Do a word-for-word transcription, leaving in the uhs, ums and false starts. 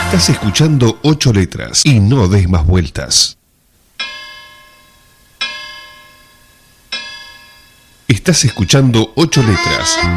Estás escuchando Ocho Letras y no des más vueltas. Estás escuchando Ocho Letras.